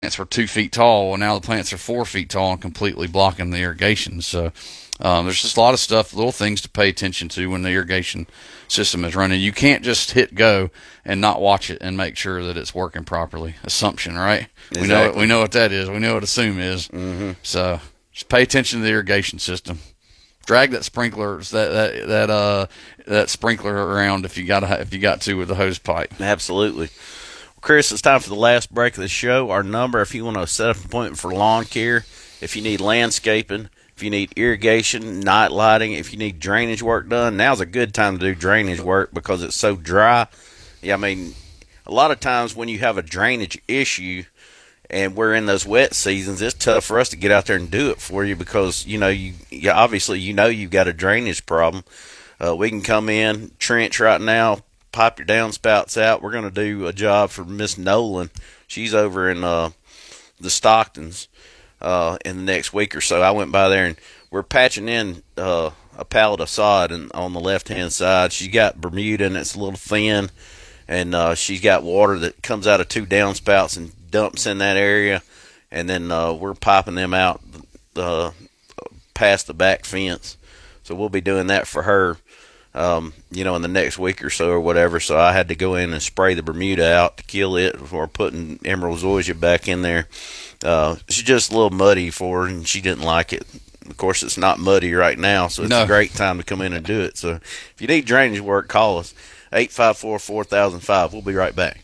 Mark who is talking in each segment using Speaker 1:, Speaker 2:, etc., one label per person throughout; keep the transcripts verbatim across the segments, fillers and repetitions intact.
Speaker 1: plants were two feet tall. Well, now the plants are four feet tall and completely blocking the irrigation. So um, there's just a lot of stuff, little things to pay attention to when the irrigation system is running. You can't just hit go and not watch it and make sure that it's working properly. Assumption, right? Exactly. We know we know what that is. We know what assume is. Mm-hmm. So just pay attention to the irrigation system. Drag that sprinkler that that that uh that sprinkler around if you got to if you got to with the hose pipe.
Speaker 2: Absolutely. Chris, it's time for the last break of the show. Our number, if you want to set up an appointment for lawn care, if you need landscaping, if you need irrigation, night lighting, if you need drainage work done, now's a good time to do drainage work because it's so dry. Yeah, I mean, a lot of times when you have a drainage issue and we're in those wet seasons, it's tough for us to get out there and do it for you because, you know, you, you obviously you know you've got a drainage problem. Uh, we can come in, trench right now, pipe your downspouts out. We're going to do a job for Miss Nolan. She's over in uh, the Stocktons uh, in the next week or so. I went by there, and we're patching in uh, a pallet of sod and on the left-hand side. She's got Bermuda, and it's a little thin, and uh, she's got water that comes out of two downspouts and dumps in that area, and then uh, we're piping them out uh, past the back fence. So we'll be doing that for her. Um, you know, in the next week or so or whatever, so I had to go in and spray the Bermuda out to kill it before putting Emerald Zoysia back in there. Uh, she's just a little muddy for her, and she didn't like it. Of course, it's not muddy right now, so it's no. a great time to come in and do it. So if you need drainage work, call us, eight five four, four thousand five. We'll be right back.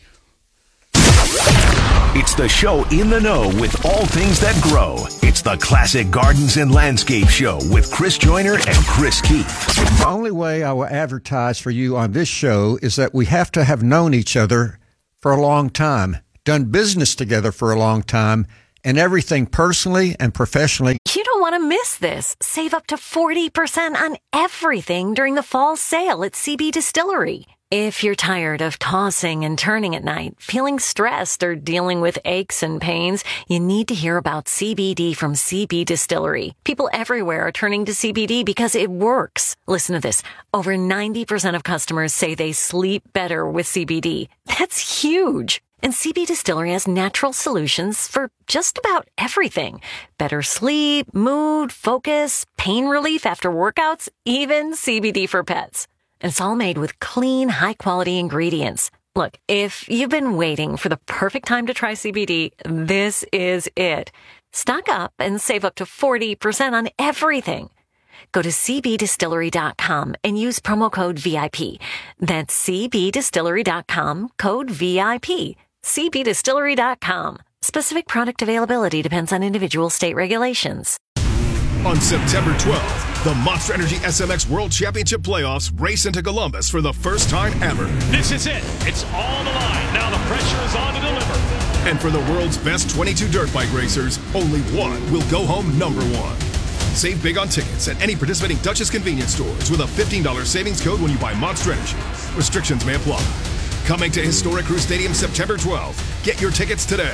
Speaker 3: It's the show in the know with all things that grow. It's the Classic Gardens and Landscape Show with Chris Joyner and Chris Keith.
Speaker 4: The only way I will advertise for you on this show is that we have to have known each other for a long time, done business together for a long time, and everything personally and professionally.
Speaker 5: You don't want to miss this. Save up to forty percent on everything during the fall sale at C B Distillery. If you're tired of tossing and turning at night, feeling stressed, or dealing with aches and pains, you need to hear about C B D from C B Distillery. People everywhere are turning to C B D because it works. Listen to this. Over ninety percent of customers say they sleep better with C B D. That's huge. And C B Distillery has natural solutions for just about everything. Better sleep, mood, focus, pain relief after workouts, even C B D for pets. And it's all made with clean, high-quality ingredients. Look, if you've been waiting for the perfect time to try C B D, this is it. Stock up and save up to forty percent on everything. Go to c b distillery dot com and use promo code V I P. That's c b distillery dot com, code V I P. c b distillery dot com. Specific product availability depends on individual state regulations.
Speaker 6: On September twelfth, the Monster Energy S M X World Championship Playoffs race into Columbus for the first time ever.
Speaker 7: This is it. It's all on the line. Now the pressure is on to deliver.
Speaker 6: And for the world's best twenty-two dirt bike racers, only one will go home number one. Save big on tickets at any participating Duchess convenience stores with a fifteen dollars savings code when you buy Monster Energy. Restrictions may apply. Coming to Historic Crew Stadium September twelfth. Get your tickets today.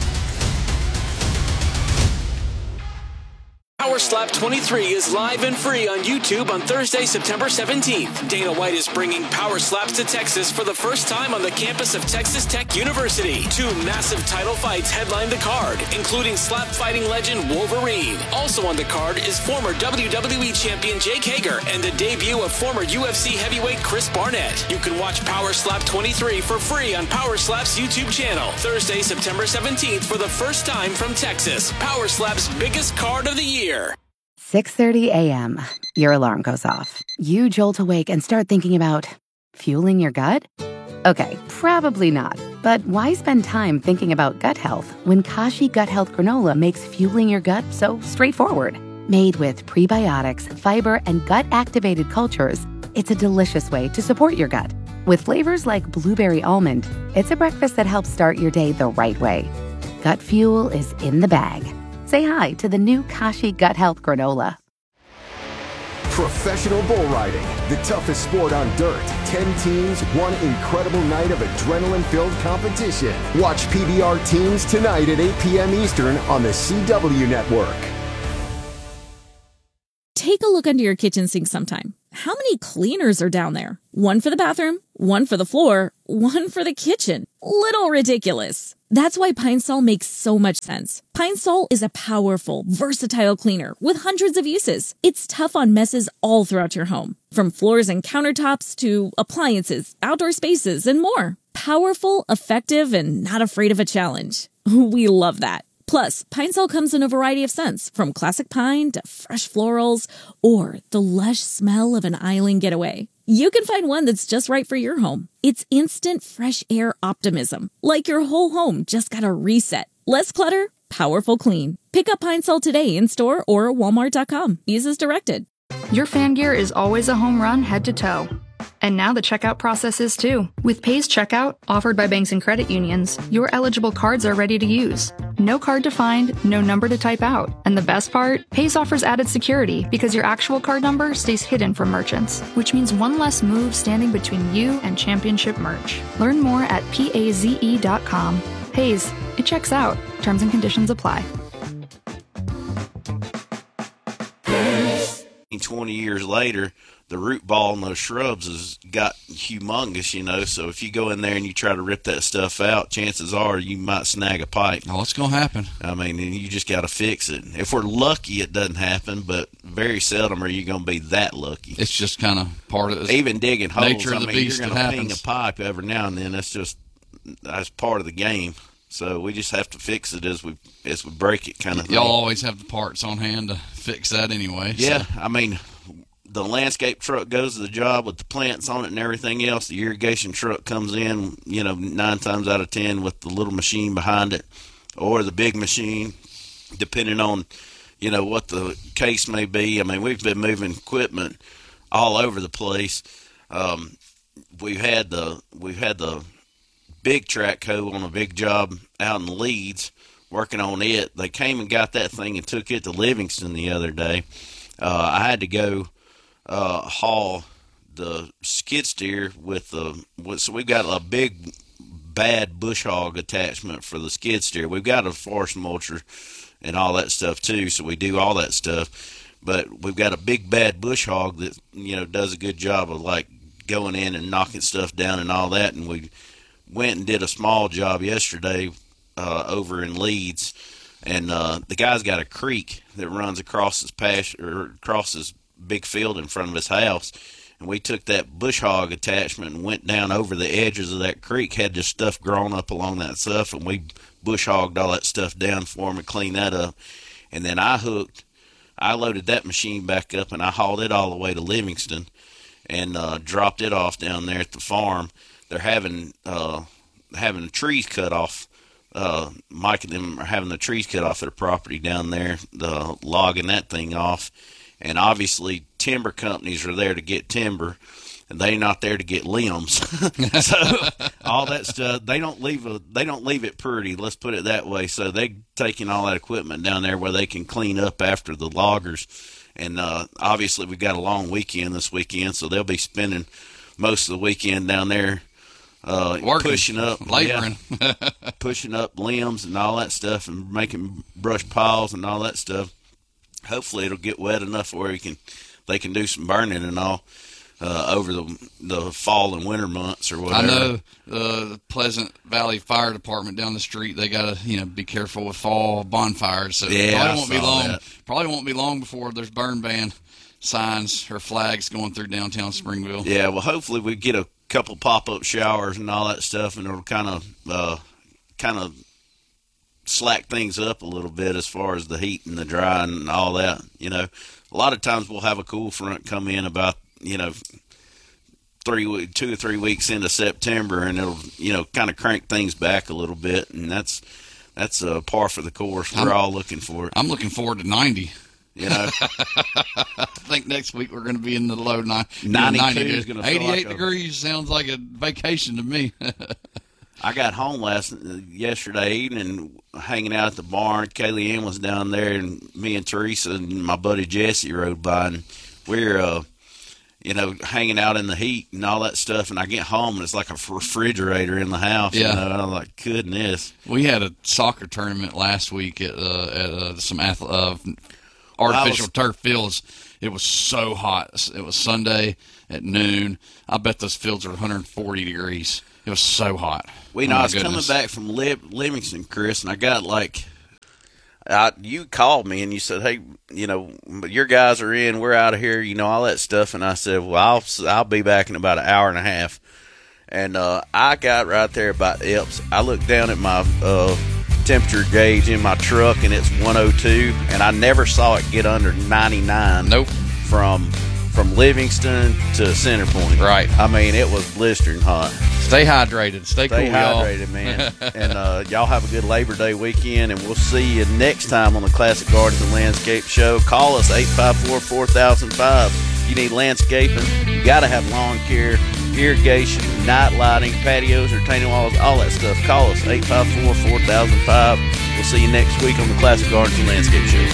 Speaker 8: Power Slap twenty-three is live and free on YouTube on Thursday, September seventeenth. Dana White is bringing Power Slaps to Texas for the first time on the campus of Texas Tech University. Two massive title fights headline the card, including slap fighting legend Wolverine. Also on the card is former W W E champion Jake Hager and the debut of former U F C heavyweight Chris Barnett. You can watch Power Slap twenty-three for free on Power Slap's YouTube channel. Thursday, September seventeenth for the first time from Texas. Power Slap's biggest card of the year.
Speaker 9: six thirty a.m. Your alarm goes off. You jolt awake and start thinking about fueling your gut? Okay, probably not. But why spend time thinking about gut health when Kashi Gut Health Granola makes fueling your gut so straightforward? Made with prebiotics, fiber, and gut-activated cultures, it's a delicious way to support your gut. With flavors like blueberry almond, it's a breakfast that helps start your day the right way. Gut fuel is in the bag. Say hi to the new Kashi Gut Health Granola.
Speaker 10: Professional bull riding, the toughest sport on dirt. Ten teams, one incredible night of adrenaline-filled competition. Watch P B R Teams tonight at eight p.m. Eastern on the C W Network.
Speaker 11: Take a look under your kitchen sink sometime. How many cleaners are down there? One for the bathroom, one for the floor, one for the kitchen. Little ridiculous. That's why Pine Sol makes so much sense. Pine Sol is a powerful, versatile cleaner with hundreds of uses. It's tough on messes all throughout your home, from floors and countertops to appliances, outdoor spaces, and more. Powerful, effective, and not afraid of a challenge. We love that. Plus, Pine Sol comes in a variety of scents, from classic pine to fresh florals, or the lush smell of an island getaway. You can find one that's just right for your home. It's instant fresh air optimism, like your whole home just got a reset. Less clutter, powerful clean. Pick up Pine Sol today in store or at walmart dot com. Use as directed.
Speaker 12: Your fan gear is always a home run head to toe. And now the checkout process is too. With Pays Checkout, offered by banks and credit unions, your eligible cards are ready to use. No card to find, no number to type out. And the best part? Pays offers added security because your actual card number stays hidden from merchants, which means one less move standing between you and championship merch. Learn more at paze dot com. Pays, it checks out. Terms and conditions apply.
Speaker 2: twenty years later, the root ball in those shrubs has got humongous, you know, so if you go in there and you try to rip that stuff out, chances are you might snag a pipe.
Speaker 1: Oh, it's going to happen.
Speaker 2: I mean, and you just got to fix it. If we're lucky, it doesn't happen, but very seldom are you going to be that lucky.
Speaker 1: It's just kind of part of it.
Speaker 2: Even digging holes,
Speaker 1: nature
Speaker 2: I
Speaker 1: of the
Speaker 2: mean,
Speaker 1: beast
Speaker 2: you're going to ping
Speaker 1: happens.
Speaker 2: a pipe every now and then. That's just, that's part of the game. So we just have to fix it as we as we break it, kind of thing.
Speaker 1: Y'all always have the parts on hand to fix that anyway.
Speaker 2: Yeah,
Speaker 1: so.
Speaker 2: I mean, the landscape truck goes to the job with the plants on it and everything else. The irrigation truck comes in, you know, nine times out of ten with the little machine behind it or the big machine, depending on, you know, what the case may be. I mean, we've been moving equipment all over the place. Um, we've had the we've had the big track hoe on a big job out in Leeds working on it. They came and got that thing and took it to Livingston the other day. Uh, I had to go uh, haul the skid steer with the with, so we've got a big bad bush hog attachment for the skid steer. We've got a forest mulcher and all that stuff too, so we do all that stuff. But we've got a big bad bush hog that, you know, does a good job of like going in and knocking stuff down and all that. And we went and did a small job yesterday uh, over in Leeds, and uh, the guy's got a creek that runs across his pasture, or across his big field in front of his house, and we took that bush hog attachment and went down over the edges of that creek, had just stuff grown up along that stuff, and we bush hogged all that stuff down for him and cleaned that up. And then I hooked, I loaded that machine back up, and I hauled it all the way to Livingston and uh, dropped it off down there at the farm. They're having uh, having trees cut off. Uh, Mike and them are having the trees cut off their property down there, the logging that thing off. And obviously, timber companies are there to get timber, and they're not there to get limbs. So all that stuff, they don't leave a, they don't leave it pretty. Let's put it that way. So they're taking all that equipment down there where they can clean up after the loggers. And uh, obviously, we've got a long weekend this weekend, so they'll be spending most of the weekend down there. Uh,
Speaker 1: Working,
Speaker 2: pushing up,
Speaker 1: laboring,
Speaker 2: yeah, pushing up limbs and all that stuff, and making brush piles and all that stuff. Hopefully, it'll get wet enough where you can, they can do some burning and all uh, over the the fall and winter months or whatever.
Speaker 1: I know uh, the Pleasant Valley Fire Department down the street. They got to, you know, be careful with fall bonfires. So
Speaker 2: yeah,
Speaker 1: probably
Speaker 2: I
Speaker 1: won't be
Speaker 2: saw
Speaker 1: long.
Speaker 2: that.
Speaker 1: Probably won't be long before there's burn ban signs or flags going through downtown Springville.
Speaker 2: Yeah, well, hopefully we get a couple pop-up showers and all that stuff, and it'll kind of uh, kind of slack things up a little bit as far as the heat and the dry and all that. You know, a lot of times we'll have a cool front come in about, you know, three, two or three weeks into September, and it'll, you know, kind of crank things back a little bit, and that's that's a par for the course. We're
Speaker 1: I'm,
Speaker 2: all looking for it.
Speaker 1: I'm looking forward to ninety.
Speaker 2: You know,
Speaker 1: I think next week we're going to be in the low nine,
Speaker 2: ninety-two is going to feel
Speaker 1: eighty-eight
Speaker 2: like a,
Speaker 1: degrees sounds like a vacation to me.
Speaker 2: I got home last yesterday evening, hanging out at the barn. Kaylee Ann was down there, and me and Teresa and my buddy Jesse rode by, and we're, uh, you know, hanging out in the heat and all that stuff. And I get home, and it's like a refrigerator in the house.
Speaker 1: Yeah.
Speaker 2: You know, I'm like, goodness.
Speaker 1: We had a soccer tournament last week at, uh, at uh, some ath- uh, artificial
Speaker 2: was,
Speaker 1: turf fields. It was so hot. It was Sunday at noon. I bet those fields are one hundred forty degrees. It was so hot.
Speaker 2: We
Speaker 1: Oh,
Speaker 2: know
Speaker 1: my
Speaker 2: I was
Speaker 1: goodness.
Speaker 2: coming back from Liv- Livingston, Chris, and I got like, I, you called me and you said, "Hey, you know, your guys are in. We're out of here. You know, all that stuff." And I said, "Well, I'll I'll be back in about an hour and a half." And uh, I got right there about Epps. I looked down at my uh, temperature gauge in my truck, and it's one oh two, and I never saw it get under ninety-nine.
Speaker 1: Nope.
Speaker 2: From from Livingston to Centerpoint.
Speaker 1: Right.
Speaker 2: I mean, it was blistering hot.
Speaker 1: Stay hydrated. Stay,
Speaker 2: Stay
Speaker 1: cool, y'all.
Speaker 2: hydrated, man. And uh, y'all have a good Labor Day weekend, and we'll see you next time on the Classic Gardens and Landscape Show. Call us, eight five four, four thousand five. You need landscaping. You got to have lawn care, irrigation, night lighting, patios, retaining walls, all that stuff. Call us, eight five four, four thousand five. We'll see you next week on the Classic Gardens and Landscape Show.